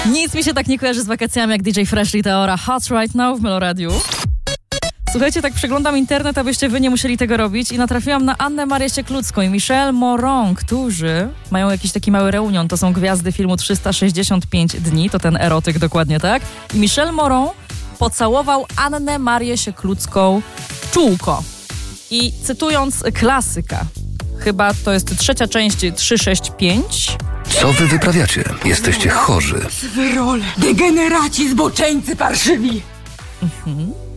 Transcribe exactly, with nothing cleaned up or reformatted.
Nic mi się tak nie kojarzy z wakacjami jak D J Freshly Teora Hot Right Now w Meloradiu. Słuchajcie, tak przeglądam internet, abyście wy nie musieli tego robić i natrafiłam na Annę Marię Sieklucką i Michelle Moron, którzy mają jakiś taki mały reunion. To są gwiazdy filmu trzysta sześćdziesiąt pięć dni, to ten erotyk dokładnie, tak? I Michelle Moron pocałował Annę Marię Sieklucką w czółko. I cytując klasyka, chyba to jest trzecia część trzysta sześćdziesiąt pięć. Co wy wyprawiacie? Jesteście chorzy. Wyrole, degeneraci, zboczeńcy parszywi. Mhm.